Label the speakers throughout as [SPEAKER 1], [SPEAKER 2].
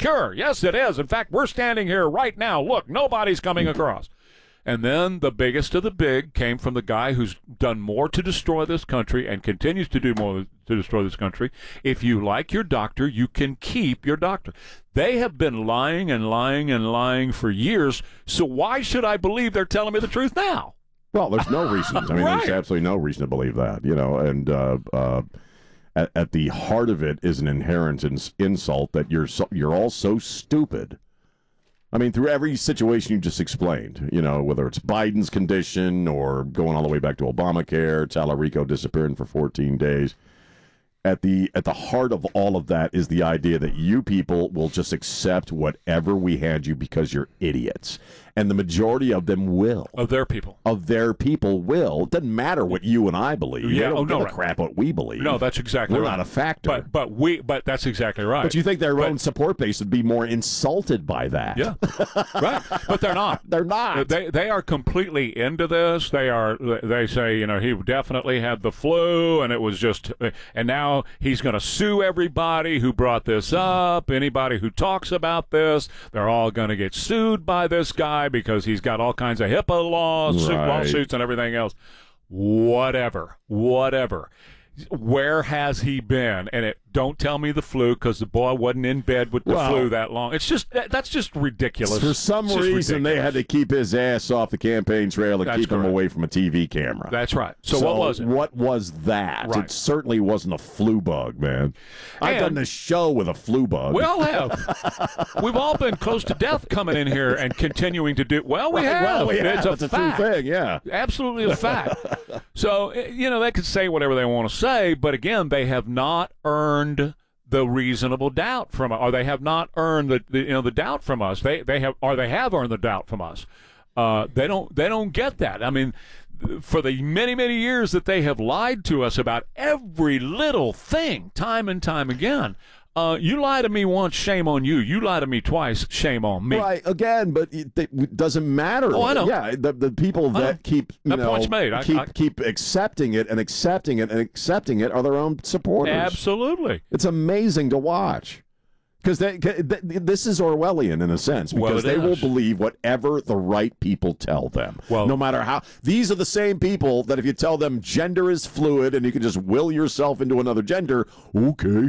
[SPEAKER 1] secure. Yes, it is. In fact, we're standing here right now. Look, nobody's coming across. And then the biggest of the big came from the guy who's done more to destroy this country and continues to do more to destroy this country. If you like your doctor, you can keep your doctor. They have been lying and lying and lying for years, so why should I believe they're telling me the truth now?
[SPEAKER 2] Well, there's no reason. I mean,
[SPEAKER 1] Right.
[SPEAKER 2] There's absolutely no reason to believe that, and at the heart of it is an inherent insult that you're all so stupid. I mean, through every situation you just explained, whether it's Biden's condition or going all the way back to Obamacare, Tallarico disappearing for 14 days. At the heart of all of that is the idea that you people will just accept whatever we hand you because you're idiots. And the majority of them will.
[SPEAKER 1] Of their people.
[SPEAKER 2] Of their people will. It doesn't matter what you and I believe.
[SPEAKER 1] Yeah.
[SPEAKER 2] They don't give a
[SPEAKER 1] Right.
[SPEAKER 2] crap what we believe.
[SPEAKER 1] No, that's exactly
[SPEAKER 2] We're
[SPEAKER 1] right.
[SPEAKER 2] not a factor.
[SPEAKER 1] But that's exactly right.
[SPEAKER 2] But you think their own support base would be more insulted by that?
[SPEAKER 1] Yeah, right. But they're not.
[SPEAKER 2] They're not.
[SPEAKER 1] They are completely into this. They say, he definitely had the flu, and it was just, and now he's going to sue everybody who brought this up. Anybody who talks about this, they're all going to get sued by this guy because he's got all kinds of HIPAA lawsuits and everything else. Whatever. Where has he been? And don't tell me the flu, because the boy wasn't in bed with the flu that long. It's just that's just ridiculous.
[SPEAKER 2] For some reason, they had to keep his ass off the campaign trail and keep him away from a TV camera.
[SPEAKER 1] That's right. So what was it?
[SPEAKER 2] What was that?
[SPEAKER 1] Right.
[SPEAKER 2] It certainly wasn't a flu bug, man. I've done this show with a flu bug.
[SPEAKER 1] We all have. We've all been close to death coming in here and continuing to do. Well, we have.
[SPEAKER 2] Well,
[SPEAKER 1] It's
[SPEAKER 2] It's a
[SPEAKER 1] fact.
[SPEAKER 2] true thing, yeah.
[SPEAKER 1] Absolutely a fact. So, they could say whatever they want to say, but again, they have not earned the reasonable doubt from us, or they have not earned the doubt from us. They have earned the doubt from us. They don't get that. I mean, for the many, many years that they have lied to us about every little thing, time and time again. You lie to me once, shame on you. You lie to me twice, shame on me.
[SPEAKER 2] Right, again, but it doesn't matter.
[SPEAKER 1] Oh, I know.
[SPEAKER 2] Yeah, the people that keep
[SPEAKER 1] point's made.
[SPEAKER 2] keep accepting it and accepting it and accepting it are their own supporters.
[SPEAKER 1] Absolutely.
[SPEAKER 2] It's amazing to watch. Because this is Orwellian in a sense, because they will believe whatever the right people tell them.
[SPEAKER 1] Well,
[SPEAKER 2] no matter how. These are the same people that if you tell them gender is fluid and you can just will yourself into another gender, okay.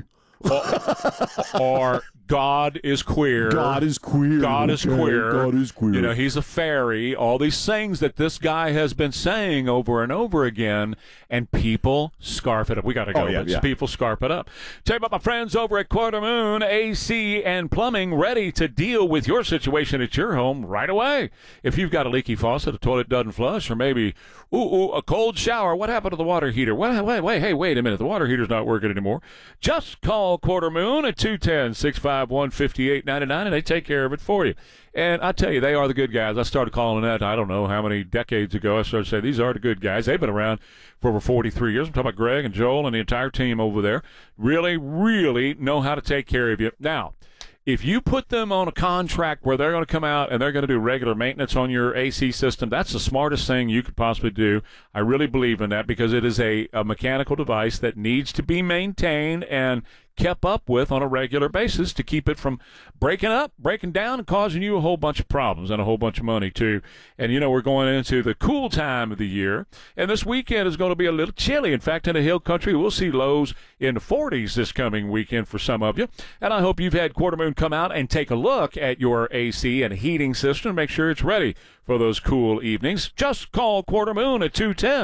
[SPEAKER 1] Or God is queer.
[SPEAKER 2] God is queer.
[SPEAKER 1] God is queer.
[SPEAKER 2] God is queer.
[SPEAKER 1] He's a fairy. All these things that this guy has been saying over and over again, and people scarf it up. We got to go. People scarf it up. Tell you about my friends over at Quarter Moon AC and Plumbing, ready to deal with your situation at your home right away. If you've got a leaky faucet, a toilet doesn't flush, or maybe a cold shower, what happened to the water heater? Wait a minute. The water heater's not working anymore. Just call Quarter Moon at 210-651-5899, and they take care of it for you. And I tell you, they are the good guys. I started calling that, I don't know how many decades ago. I started to say, these are the good guys. They've been around for over 43 years. I'm talking about Greg and Joel and the entire team over there. Really, really know how to take care of you. Now, if you put them on a contract where they're going to come out and they're going to do regular maintenance on your AC system, that's the smartest thing you could possibly do. I really believe in that, because it is a mechanical device that needs to be maintained and kept up with on a regular basis to keep it from breaking down, and causing you a whole bunch of problems and a whole bunch of money too. And we're going into the cool time of the year, and this weekend is going to be a little chilly. In fact, in the hill country, we'll see lows in the 40s this coming weekend for some of you. And I hope you've had Quarter Moon come out and take a look at your AC and heating system and make sure it's ready for those cool evenings. Just call Quarter Moon at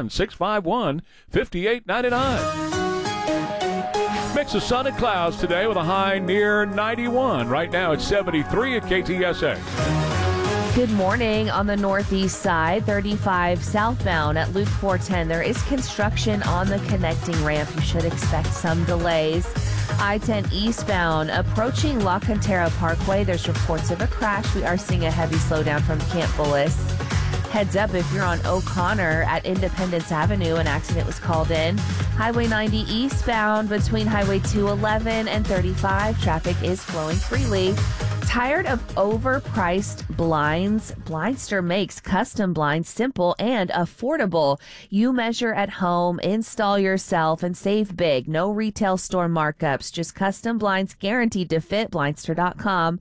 [SPEAKER 1] 210-651-5899. Mix of sun and clouds today with a high near 91. Right now it's 73 at KTSA.
[SPEAKER 3] Good morning. On the northeast side, 35 southbound at Loop 410. There is construction on the connecting ramp. You should expect some delays. I-10 eastbound approaching La Cantera Parkway. There's reports of a crash. We are seeing a heavy slowdown from Camp Bullis. Heads up if you're on O'Connor at Independence Avenue. An accident was called in. Highway 90 eastbound between Highway 211 and 35. Traffic is flowing freely. Tired of overpriced blinds? Blindster makes custom blinds simple and affordable. You measure at home, install yourself, and save big. No retail store markups, just custom blinds guaranteed to fit. Blindster.com.